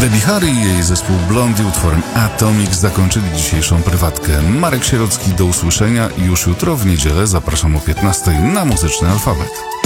Debbie Harry i jej zespół Blondie utworem Atomic zakończyli dzisiejszą prywatkę. Marek Sierocki, do usłyszenia i już jutro w niedzielę zapraszam o 15:00 na Muzyczny Alfabet.